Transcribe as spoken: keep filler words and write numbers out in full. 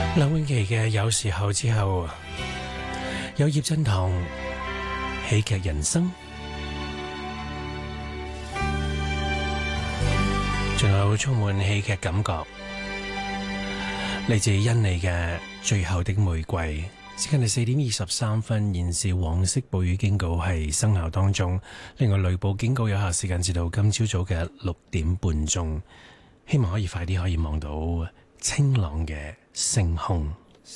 梁詠琪嘅有時候之後，有葉振棠喜劇人生，仲有充滿喜劇感覺，嚟自甄妮嘅最後的玫瑰。時間係四點二十三分，現時黃色暴雨警告係生效當中，另外雷暴警告有效時間至到今朝早嘅六點半鐘，希望可以快啲可以望到清朗嘅星空。